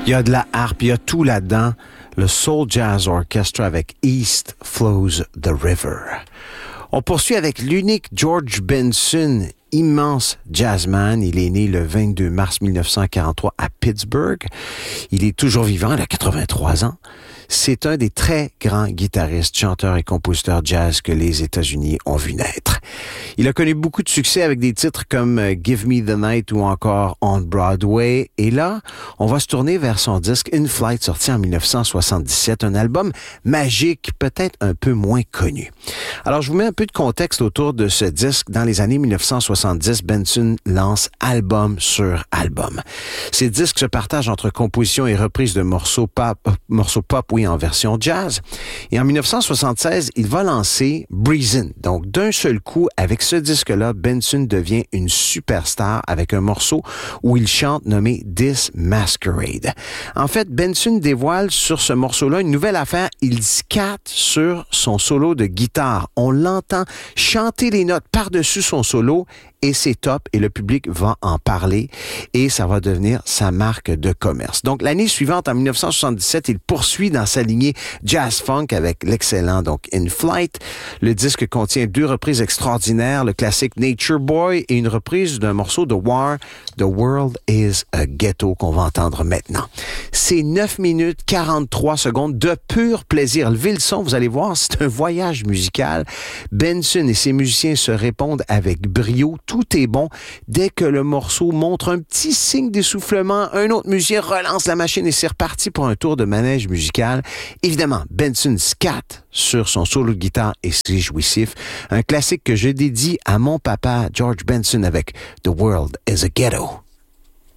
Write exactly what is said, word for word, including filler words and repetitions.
Il y a de la harpe, il y a tout là-dedans. Le Soul Jazz Orchestra avec East Flows the River. On poursuit avec l'unique George Benson, immense jazzman. Il est né le vingt-deux mars mille neuf cent quarante-trois à Pittsburgh. Il est toujours vivant, il a quatre-vingt-trois ans. C'est un des très grands guitaristes, chanteurs et compositeurs jazz que les États-Unis ont vu naître. Il a connu beaucoup de succès avec des titres comme Give Me the Night ou encore On Broadway. Et là, on va se tourner vers son disque In Flight, sorti en mille neuf cent soixante-dix-sept, un album magique, peut-être un peu moins connu. Alors, je vous mets un peu de contexte autour de ce disque. Dans les années mille neuf cent soixante-dix, Benson lance album sur album. Ces disques se partagent entre compositions et reprises de morceaux pop, morceaux pop, oui, en version jazz. Et en mille neuf cent soixante-seize, il va lancer Breezin'. Donc, d'un seul coup, avec ce disque-là, Benson devient une superstar avec un morceau où il chante nommé This Masquerade. En fait, Benson dévoile sur ce morceau-là une nouvelle affaire. Il scatte sur son solo de guitare. On l'entend chanter les notes par-dessus son solo et c'est top et le public va en parler et ça va devenir sa marque de commerce. Donc, l'année suivante, en mille neuf cent soixante-dix-sept, il poursuit dans sa lignée jazz-funk avec l'excellent donc In Flight. Le disque contient deux reprises extraordinaires, le classique Nature Boy et une reprise d'un morceau de War, The World is a Ghetto, qu'on va entendre maintenant. C'est neuf minutes quarante-trois secondes de pur plaisir. Levez le son, vous allez voir, c'est un voyage musical. Benson et ses musiciens se répondent avec brio. Tout est bon. Dès que le morceau montre un petit signe d'essoufflement, un autre musicien relance la machine et c'est reparti pour un tour de manège musical. Évidemment, Benson scatte sur son solo de guitare et c'est jouissif. Un classique que je dédie à mon papa George Benson avec The World is a Ghetto.